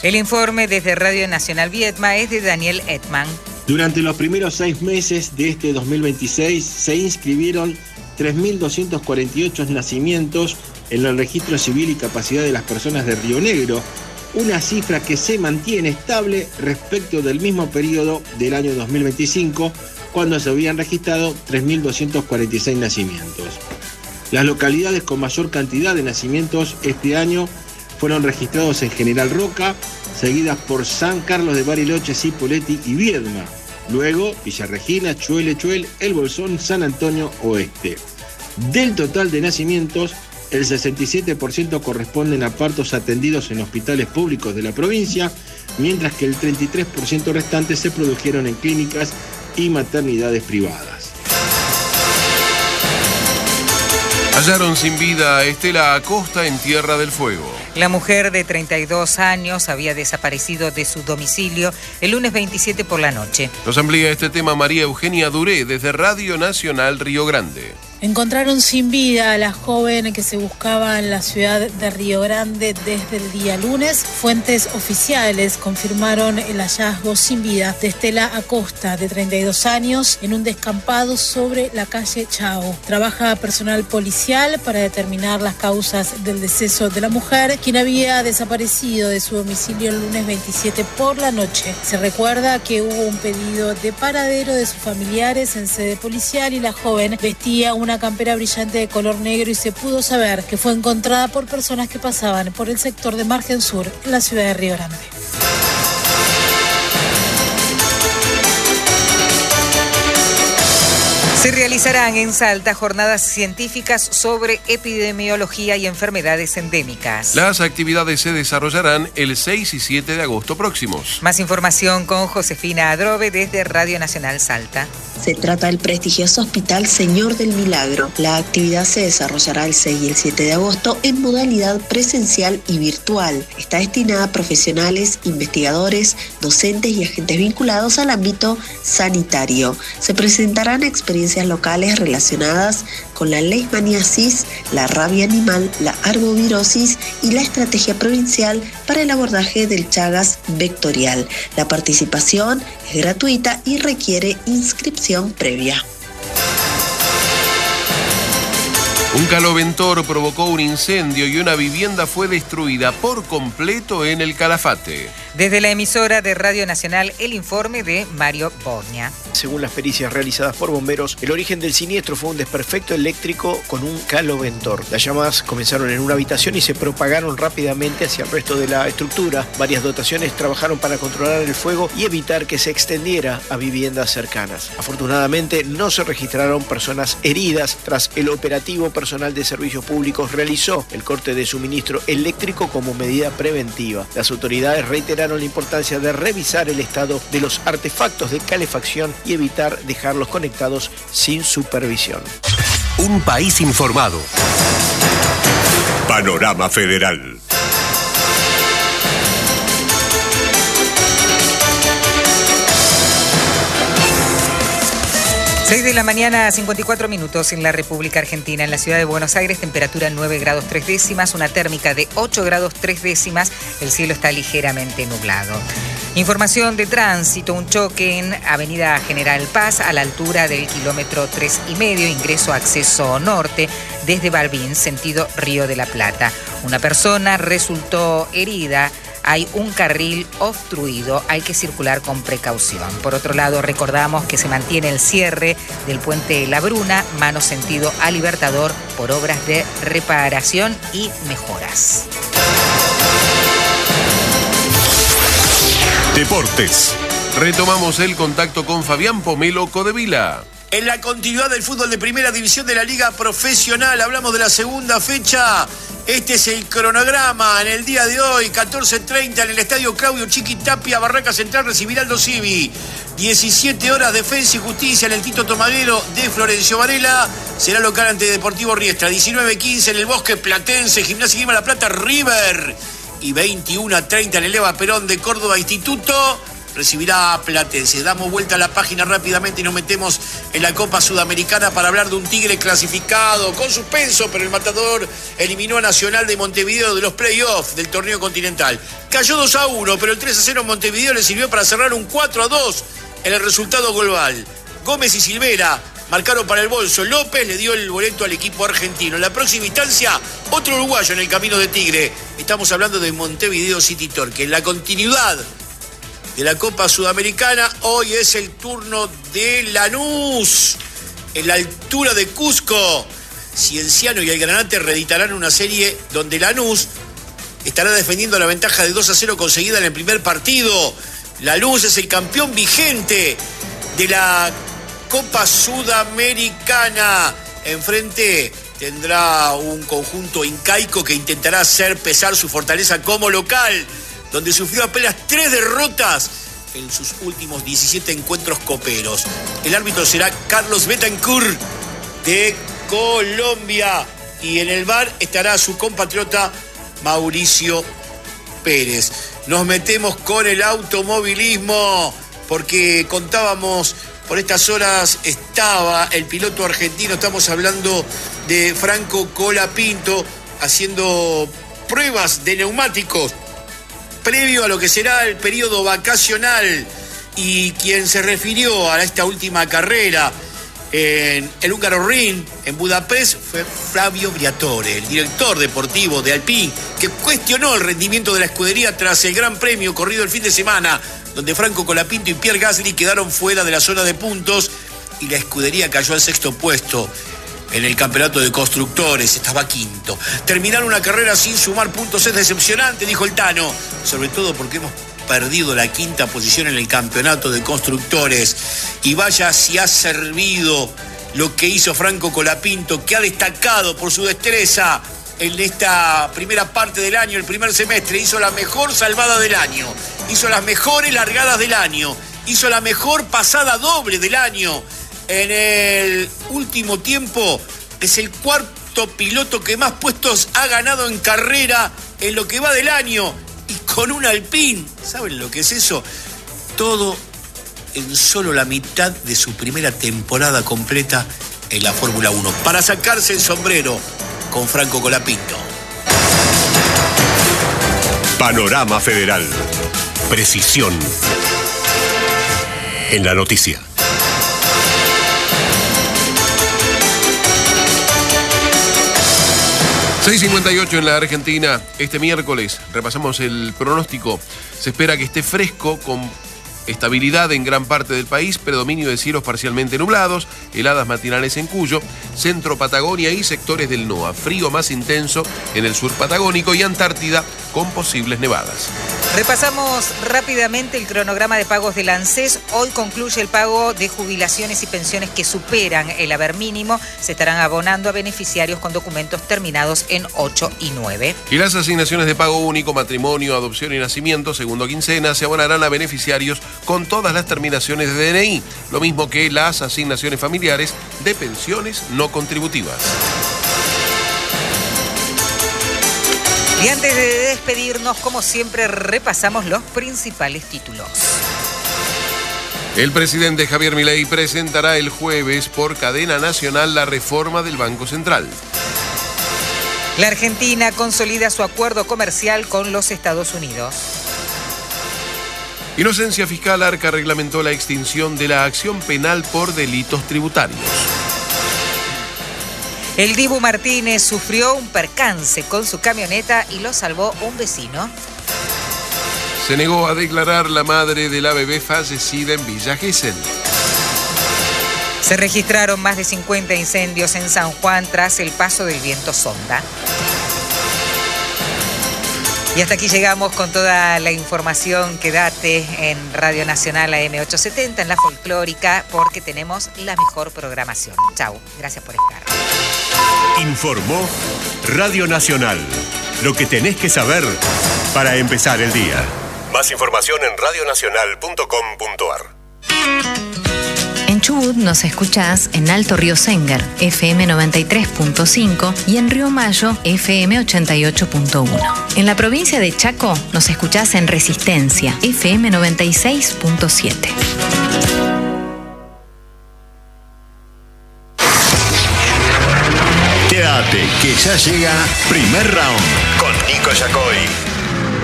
El informe desde Radio Nacional Viedma es de Daniel Edman. Durante los primeros 6 meses de este 2026 se inscribieron 3.248 nacimientos en el registro civil y capacidad de las personas de Río Negro, una cifra que se mantiene estable respecto del mismo periodo del año 2025, cuando se habían registrado 3.246 nacimientos. Las localidades con mayor cantidad de nacimientos este año fueron registrados en General Roca, seguidas por San Carlos de Bariloche, Cipolletti y Viedma. Luego, Villa Regina, Chuel, El Bolsón, San Antonio Oeste. Del total de nacimientos, el 67% corresponden a partos atendidos en hospitales públicos de la provincia, mientras que el 33% restante se produjeron en clínicas y maternidades privadas. Hallaron sin vida a Estela Acosta en Tierra del Fuego. La mujer de 32 años había desaparecido de su domicilio el lunes 27 por la noche. Nos amplía este tema María Eugenia Duré desde Radio Nacional Río Grande. Encontraron sin vida a la joven que se buscaba en la ciudad de Río Grande desde el día lunes. Fuentes oficiales confirmaron el hallazgo sin vida de Estela Acosta, de 32 años, en un descampado sobre la calle Chao. Trabaja personal policial para determinar las causas del deceso de la mujer, quien había desaparecido de su domicilio el lunes 27 por la noche. Se recuerda que hubo un pedido de paradero de sus familiares en sede policial y la joven vestía una campera brillante de color negro y se pudo saber que fue encontrada por personas que pasaban por el sector de Margen Sur en la ciudad de Río Grande. Se realizarán en Salta jornadas científicas sobre epidemiología y enfermedades endémicas. Las actividades se desarrollarán el 6 y 7 de agosto próximos. Más información con Josefina Adrobe desde Radio Nacional Salta. Se trata del prestigioso Hospital Señor del Milagro. La actividad se desarrollará el 6 y el 7 de agosto en modalidad presencial y virtual. Está destinada a profesionales, investigadores, docentes y agentes vinculados al ámbito sanitario. Se presentarán experiencias locales relacionadas con la leishmaniasis, la rabia animal, la arbovirosis y la estrategia provincial para el abordaje del Chagas vectorial. La participación es gratuita y requiere inscripción previa. Un caloventor provocó un incendio y una vivienda fue destruida por completo en el Calafate. Desde la emisora de Radio Nacional, el informe de Mario Borña. Según las pericias realizadas por bomberos, el origen del siniestro fue un desperfecto eléctrico con un caloventor. Las llamas comenzaron en una habitación y se propagaron rápidamente hacia el resto de la estructura. Varias dotaciones trabajaron para controlar el fuego y evitar que se extendiera a viviendas cercanas. Afortunadamente, no se registraron personas heridas. Tras el operativo, personal de servicios públicos realizó el corte de suministro eléctrico como medida preventiva. Las autoridades reiteraron la importancia de revisar el estado de los artefactos de calefacción y evitar dejarlos conectados sin supervisión. Un país informado. Panorama Federal. 6 de la mañana, 54 minutos en la República Argentina. En la ciudad de Buenos Aires, temperatura 9 grados 3 décimas, una térmica de 8 grados 3 décimas. El cielo está ligeramente nublado. Información de tránsito, un choque en Avenida General Paz a la altura del kilómetro 3,5, ingreso acceso norte desde Balbín, sentido Río de la Plata. Una persona resultó herida. Hay un carril obstruido, hay que circular con precaución. Por otro lado, recordamos que se mantiene el cierre del puente La Bruna, mano sentido a Libertador, por obras de reparación y mejoras. Deportes. Retomamos el contacto con Fabián Pomelo Codevila. En la continuidad del fútbol de primera división de la Liga Profesional, hablamos de la segunda fecha. Este es el cronograma en el día de hoy, 14:30 en el estadio Claudio Chiquitapia, Barraca Central recibirá Aldo Civi. 17 horas, Defensa y Justicia en el Tito Tomaguero de Florencio Varela. Será local ante Deportivo Riestra. 19:15 en el Bosque Platense, Gimnasia Grima La Plata, River. Y 21:30 en el Eva Perón de Córdoba Instituto. recibirá a Platense. Damos vuelta a la página rápidamente y nos metemos en la Copa Sudamericana para hablar de un Tigre clasificado con suspenso, pero el Matador eliminó a Nacional de Montevideo de los playoffs del torneo continental. Cayó 2-1, pero el 3-0 en Montevideo le sirvió para cerrar un 4-2 en el resultado global. Gómez y Silvera marcaron para el bolso. López le dio el boleto al equipo argentino. En la próxima instancia, otro uruguayo en el camino de Tigre. Estamos hablando de Montevideo City Torque. En la continuidad de la Copa Sudamericana, hoy es el turno de Lanús. En la altura de Cusco, Cienciano y el Granate reeditarán una serie donde Lanús estará defendiendo la ventaja de 2-0 conseguida en el primer partido. Lanús es el campeón vigente de la Copa Sudamericana. Enfrente tendrá un conjunto incaico que intentará hacer pesar su fortaleza como local, donde sufrió apenas 3 derrotas en sus últimos 17 encuentros coperos. El árbitro será Carlos Betancourt de Colombia y en el VAR estará su compatriota Mauricio Pérez. Nos metemos con el automovilismo porque contábamos, por estas horas estaba el piloto argentino, estamos hablando de Franco Colapinto, haciendo pruebas de neumáticos previo a lo que será el periodo vacacional, y quien se refirió a esta última carrera en el Húngaro Ring en Budapest fue Flavio Briatore, el director deportivo de Alpine, que cuestionó el rendimiento de la escudería tras el Gran Premio corrido el fin de semana, donde Franco Colapinto y Pierre Gasly quedaron fuera de la zona de puntos y la escudería cayó al 6º puesto en el campeonato de constructores, estaba 5º. Terminar una carrera sin sumar puntos es decepcionante, dijo el Tano, sobre todo porque hemos perdido la 5ª posición en el campeonato de constructores. Y vaya si ha servido lo que hizo Franco Colapinto, que ha destacado por su destreza en esta primera parte del año, el primer semestre. Hizo la mejor salvada del año, hizo las mejores largadas del año, hizo la mejor pasada doble del año. En el último tiempo es el 4º piloto que más puestos ha ganado en carrera en lo que va del año, y con un Alpine. ¿Saben lo que es eso? Todo en solo la mitad de su primera temporada completa en la Fórmula 1. Para sacarse el sombrero con Franco Colapinto. Panorama Federal. Precisión en la noticia. ...6:58 en la Argentina. Este miércoles repasamos el pronóstico. Se espera que esté fresco, con estabilidad en gran parte del país, predominio de cielos parcialmente nublados, heladas matinales en Cuyo, centro Patagonia y sectores del NOA. Frío más intenso en el sur patagónico y Antártida, con posibles nevadas. Repasamos rápidamente el cronograma de pagos del ANSES. Hoy concluye el pago de jubilaciones y pensiones que superan el haber mínimo. Se estarán abonando a beneficiarios con documentos terminados en 8 y 9. Y las asignaciones de pago único, matrimonio, adopción y nacimiento, segundo quincena, se abonarán a beneficiarios con todas las terminaciones de DNI, lo mismo que las asignaciones familiares de pensiones no contributivas. Y antes de despedirnos, como siempre, repasamos los principales títulos. El presidente Javier Milei presentará el jueves por cadena nacional la reforma del Banco Central. La Argentina consolida su acuerdo comercial con los Estados Unidos. Inocencia Fiscal Arca reglamentó la extinción de la acción penal por delitos tributarios. El Dibu Martínez sufrió un percance con su camioneta y lo salvó un vecino. Se negó a declarar la madre de la bebé fallecida en Villa Gesell. Se registraron más de 50 incendios en San Juan tras el paso del viento Sonda. Y hasta aquí llegamos con toda la información. Quédate en Radio Nacional AM870, en la folclórica, porque tenemos la mejor programación. Chau, gracias por estar. Informó Radio Nacional. Lo que tenés que saber para empezar el día. Más información en radionacional.com.ar. En En Chubut nos escuchás en Alto Río Senguer, FM 93.5 y en Río Mayo, FM 88.1. En la provincia de Chaco nos escuchás en Resistencia, FM 96.7. Quédate, que ya llega Primer Round con Nico Yacoy.